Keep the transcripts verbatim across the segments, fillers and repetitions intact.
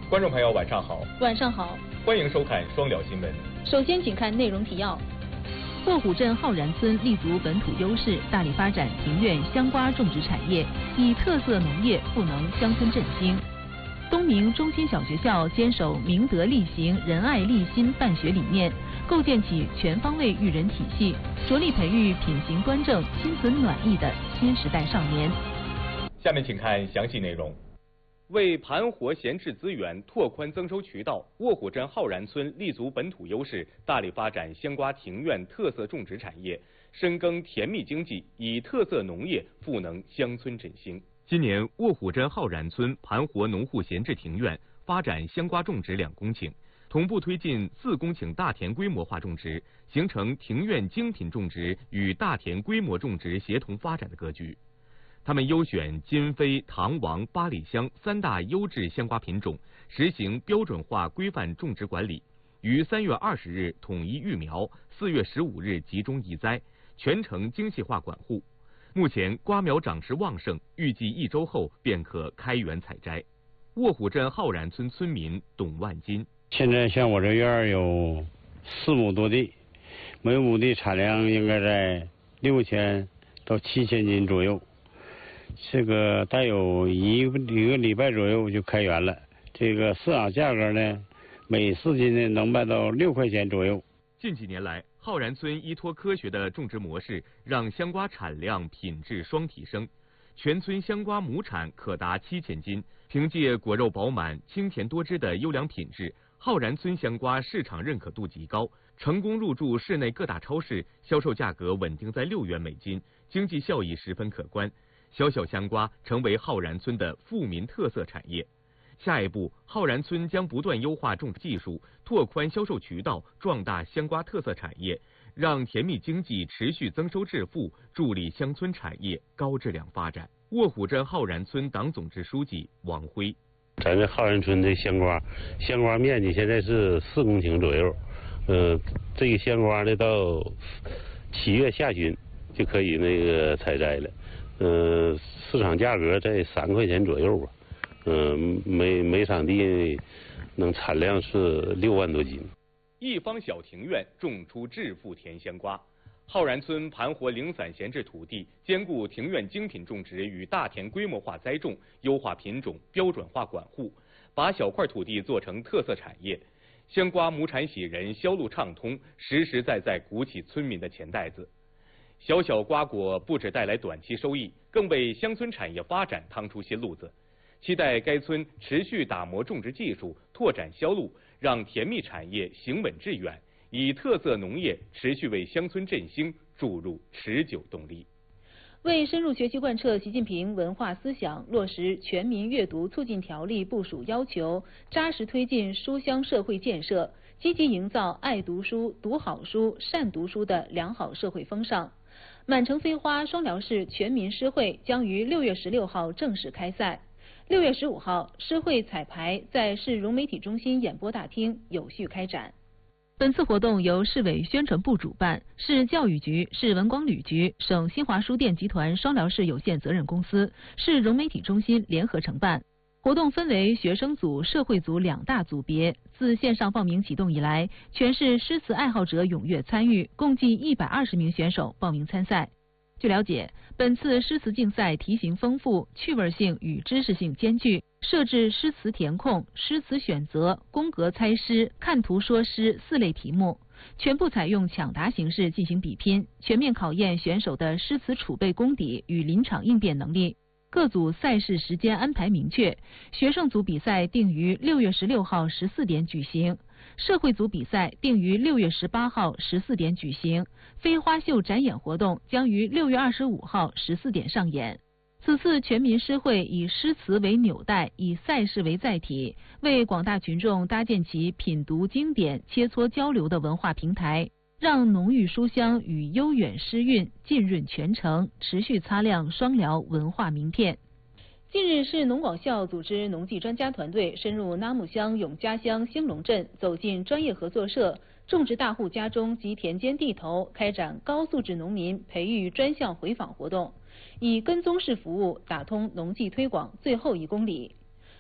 观众朋友，晚上好。 晚上好， 欢迎收看双聊新闻。 首先，请看内容提要。霍虎镇浩然村立足本土优势，大力发展庭院香瓜种植产业，以特色农业赋能乡村振兴。东明中心小学校坚守明德力行、仁爱立心办学理念，构建起全方位育人体系，着力培育品行端正、心存暖意的新时代少年。 下面请看详细内容。为盘活闲置资源、拓宽增收渠道，卧虎镇浩然村立足本土优势，大力发展香瓜庭院特色种植产业，深耕甜蜜经济，以特色农业赋能乡村振兴。今年，卧虎镇浩然村盘活农户闲置庭院，发展香瓜种植两公顷，同步推进四公顷大田规模化种植，形成庭院精品种植与大田规模种植协同发展的格局。他们优选金飞、唐王、八里香三大优质香瓜品种，实行标准化规范种植管理，于三月二十日统一育苗，四月十五日集中移栽，全程精细化管护。目前瓜苗长势旺盛，预计一周后便可开园采摘。卧虎镇浩然村村民董万金： 现在像我这院儿有四亩多地，每亩地产量应该在六千到七千斤左右。这个大有一个一个礼拜左右就开园了。这个市场价格呢，每四斤呢能卖到六块钱左右。 近几年来，浩然村依托科学的种植模式，让香瓜产量、品质双提升，全村香瓜亩产可达七千斤。凭借果肉饱满、清甜多汁的优良品质，浩然村香瓜市场认可度极高，成功入驻市内各大超市，销售价格稳定在六元每斤，经济效益十分可观。小小香瓜成为浩然村的富民特色产业。下一步，浩然村将不断优化种植技术，拓宽销售渠道，壮大香瓜特色产业，让甜蜜经济持续增收致富，助力乡村产业高质量发展。卧虎镇浩然村党总支书记王辉： 咱这浩然村的香瓜，香瓜面积现在是四公顷左右，呃，这个香瓜呢到七月下旬就可以那个采摘了。呃，市场价格在三块钱左右吧，嗯、呃，每每场地能产量是六万多斤。 一方小庭院种出致富甜香瓜。浩然村盘活零散闲置土地，兼顾庭院精品种植与大田规模化栽种，优化品种，标准化管护，把小块土地做成特色产业。香瓜亩产喜人，销路畅通，实实在在鼓起村民的钱袋子。小小瓜果不只带来短期收益，更为乡村产业发展趟出新路子。期待该村持续打磨种植技术，拓展销路，让甜蜜产业行稳致远，以特色农业持续为乡村振兴注入持久动力。 为深入学习贯彻习近平文化思想，落实全民阅读促进条例部署要求，扎实推进书香社会建设，积极营造爱读书、读好书、善读书的良好社会风尚。满城飞花双辽市全民诗会将于六月十六号正式开赛。六月十五号，诗会彩排在市融媒体中心演播大厅有序开展。本次活动由市委宣传部主办，市教育局、市文广旅局、省新华书店集团双辽市有限责任公司、市融媒体中心联合承办。活动分为学生组、社会组两大组别。自线上报名启动以来，全市诗词爱好者踊跃参与，共计一百二十名选手报名参赛。据了解，本次诗词竞赛题型丰富，趣味性与知识性兼具，设置诗词填空、诗词选择、宫格猜诗、看图说诗四类题目，全部采用抢答形式进行比拼，全面考验选手的诗词储备功底与临场应变能力。各组赛事时间安排明确，学生组比赛定于六月十六号十四点举行，社会组比赛定于六月十八号十四点举行，飞花秀展演活动将于六月二十五号十四点上演。此次全民诗会以诗词为纽带，以赛事为载体，为广大群众搭建起品读经典、切磋交流的文化平台，让浓郁书香与悠远诗韵浸润全城，持续擦亮双辽文化名片。近日，市农广校组织农技专家团队深入拉木乡永嘉乡兴隆镇，走进专业合作社、种植大户家中及田间地头，开展高素质农民培育专项回访活动，以跟踪式服务打通农技推广最后一公里。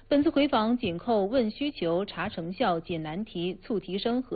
本次回访紧扣问需求、查成效、解难题、促提升和